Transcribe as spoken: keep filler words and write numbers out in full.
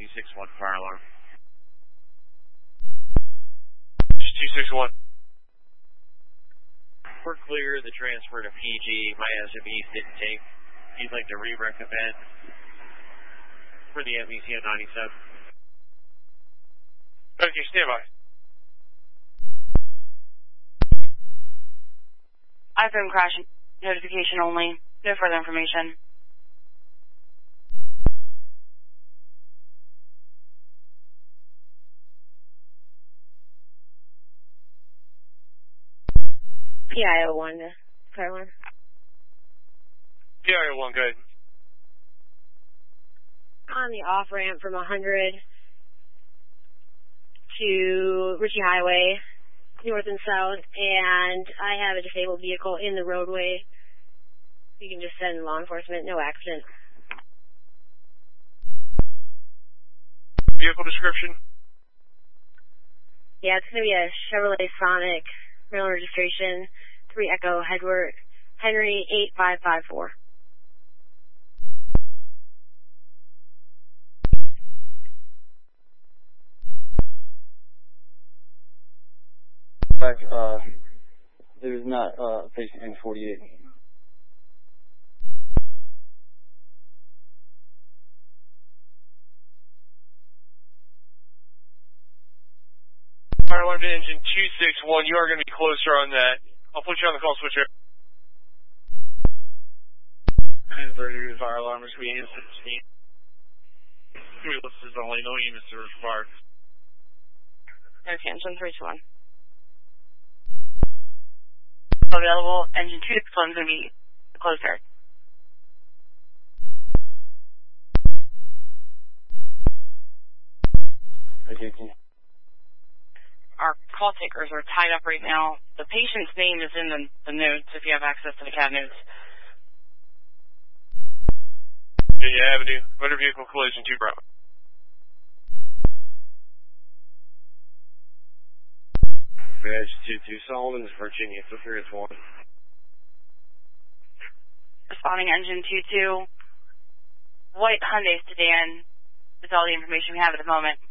two six one, fire alarm. two six one. We're clear, the transfer to P G, my S M Es didn't take. He'd like to re-recommend for the M E C at ninety-seven. Okay, stand by. iPhone crash notification only. No further information. P I O one, fire alarm. P I O one, go ahead. On the off ramp from one hundred to Ritchie Highway, north and south, and I have a disabled vehicle in the roadway. You can just send law enforcement, no accident. Vehicle description? Yeah, it's going to be a Chevrolet Sonic, Maryland registration, three Echo Hedward, Henry eight five five four. Back, uh, there's not uh, a patient in forty-eight. Fire alarm to engine two six one, you are going to be closer on that. I'll put you on the call switcher. Inverted fire alarm is being sixteen. This is only no units are required. Okay, engine three two one. Available, engine two six one is going to be closer. Okay, okay. Our call takers are tied up right now. The patient's name is in the, the notes if you have access to the C A D notes. Virginia Avenue, motor vehicle collision two Bravo. Badge two two Solomon's, Virginia, so three is one. Responding engine two two. White Hyundai sedan is all the information we have at the moment.